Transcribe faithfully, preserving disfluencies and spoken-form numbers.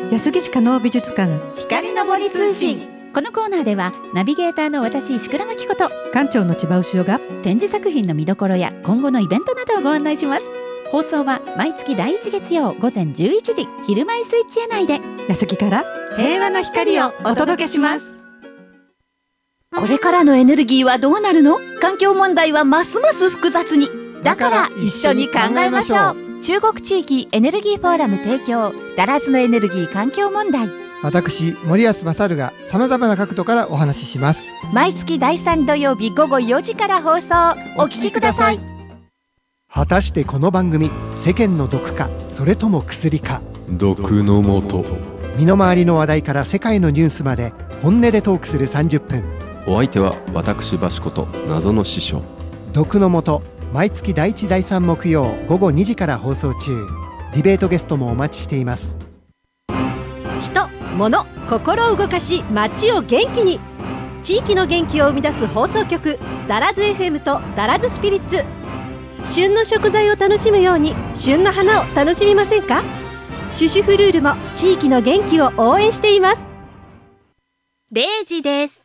安来市加納美術館光の森通信。このコーナーではナビゲーターの私石倉真紀子と館長の千葉牛尾が展示作品の見どころや今後のイベントなどをご案内します。放送は毎月だいいち月曜午前じゅういちじ、昼前スイッチへ内で安来から平和の光をお届けします。 これからのエネルギーはどうなるの？環境問題はますます複雑に。だから一緒に考えましょう。中国地域エネルギーフォーラム提供、ダラズのエネルギー環境問題。 私森保勝がさまざまな角度からお話しします。 毎月だいさん土曜日午後よじから放送。お聞きください。 果たしてこの番組、世間の毒かそれとも薬か。 毒のもと。 身の回りの話題から世界のニュースまで本音でトークするさんじゅっぷん。 お相手は私バシコと謎の師匠。 毒のもと、毎月だいいちだいさん木曜午後にじから放送中。ディベートゲストもお待ちしています。 人、物、心を動かし街を元気に。地域の元気を生み出す放送局、ダラズ エフエム とダラズスピリッツ。旬の食材を楽しむように旬の花を楽しみませんか？シュシュフルールも地域の元気を応援しています。 れいじです。